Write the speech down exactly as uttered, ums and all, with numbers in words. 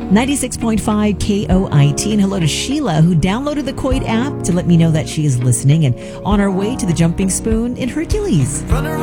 ninety-six point five K O I T. And hello to Sheila, who downloaded the Coit app to let me know that she is listening and on our way to the Jumping Spoon in Hercules.